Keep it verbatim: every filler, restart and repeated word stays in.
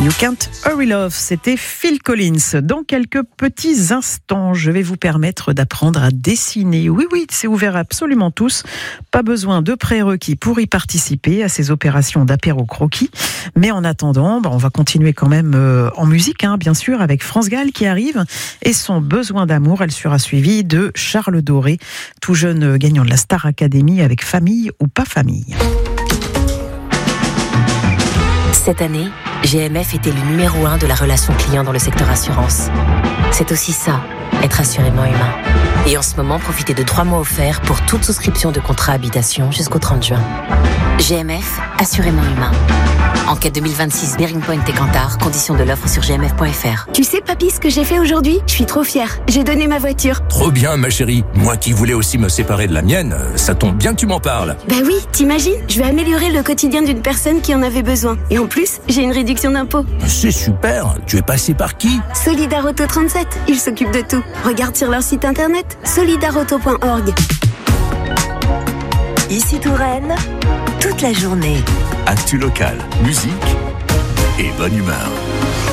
You Can't Hurry Love, c'était Phil Collins. Dans quelques petits instants, je vais vous permettre d'apprendre à dessiner. Oui, oui, c'est ouvert à absolument tous. Pas besoin de prérequis pour y participer à ces opérations d'apéro-croquis. Mais en attendant, bah, on va continuer quand même euh, en musique, hein, bien sûr, avec France Gall qui arrive. Et son besoin d'amour, elle sera suivie de Charles Doré, tout jeune gagnant de la Star Academy avec Famille ou pas famille. Cette année, G M F était le numéro un de la relation client dans le secteur assurance. C'est aussi ça, être assurément humain. Et en ce moment, profitez de trois mois offerts pour toute souscription de contrat habitation jusqu'au trente juin. G M F, assurément humain. Enquête deux mille vingt-six, Bearing Point et Cantar, conditions de l'offre sur g m f point f r. Tu sais, papy, ce que j'ai fait aujourd'hui ? Je suis trop fière. J'ai donné ma voiture. Trop bien, ma chérie. Moi qui voulais aussi me séparer de la mienne, ça tombe bien que tu m'en parles. Bah oui, t'imagines ? Je vais améliorer le quotidien d'une personne qui en avait besoin. Et en plus, j'ai une réduction d'impôt. C'est super. Tu es passé par qui ? Solidarauto trente-sept. Ils s'occupent de tout. Regarde sur leur site internet, solidarauto point org. Ici Touraine, toute la journée. Actu local, musique et bonne humeur.